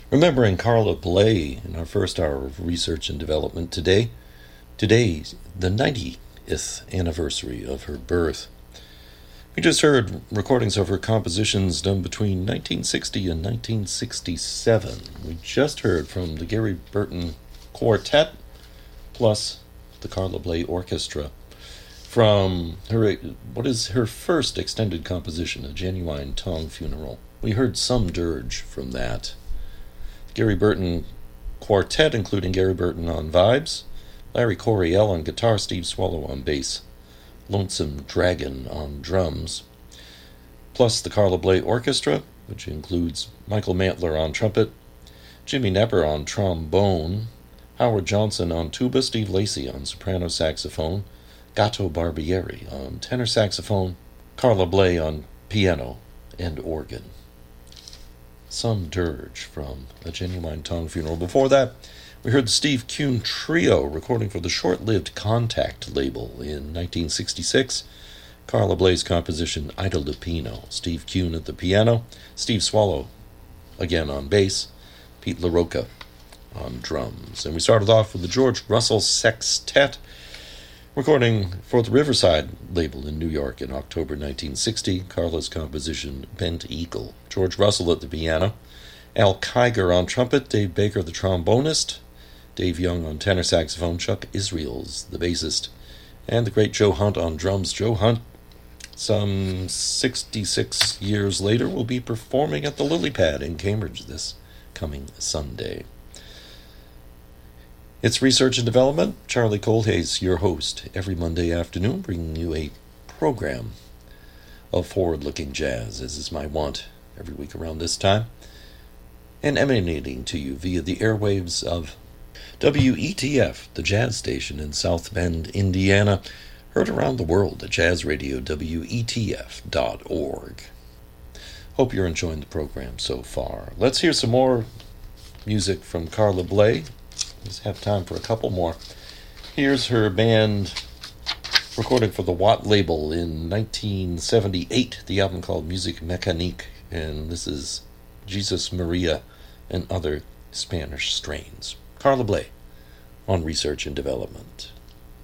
Remembering Carla Bley in our first hour of research and development today's the 90th anniversary of her birth. We just heard recordings of her compositions done between 1960 and 1967. We just heard from the Gary Burton Quartet plus the Carla Bley Orchestra from what is her first extended composition, A Genuine Tongue Funeral. We heard some dirge from that. Gary Burton Quartet, including Gary Burton on vibes, Larry Coryell on guitar, Steve Swallow on bass, Lonesome Dragon on drums, plus the Carla Bley Orchestra, which includes Michael Mantler on trumpet, Jimmy Knepper on trombone, Howard Johnson on tuba, Steve Lacy on soprano saxophone, Gato Barbieri on tenor saxophone, Carla Bley on piano and organ. Some dirge from A Genuine Tongue Funeral. Before that, we heard the Steve Kuhn Trio recording for the short-lived Contact label in 1966. Carla Bley's composition, Ida Lupino. Steve Kuhn at the piano, Steve Swallow again on bass, Pete LaRocca on drums. And we started off with the George Russell Sextet, recording for the Riverside label in New York in October 1960. Carla's composition, Bent Eagle. George Russell at the piano, Al Kiger on trumpet, Dave Baker the trombonist, Dave Young on tenor saxophone, Chuck Israels the bassist, and the great Joe Hunt on drums. Joe Hunt, some 66 years later, will be performing at the Lily Pad in Cambridge this coming Sunday. It's Research and Development. Charlie Colhayes, your host, every Monday afternoon, bringing you a program of forward-looking jazz, as is my wont every week around this time, and emanating to you via the airwaves of WETF, the jazz station in South Bend, Indiana, heard around the world at jazzradio.wetf.org. Hope you're enjoying the program so far. Let's hear some more music from Carla Bley. Just have time for a couple more. Here's her band recorded for the Watt label in 1978, the album called Musique Mécanique, and this is Jesus Maria and Other Spanish Strains. Carla Bley on Research and Development.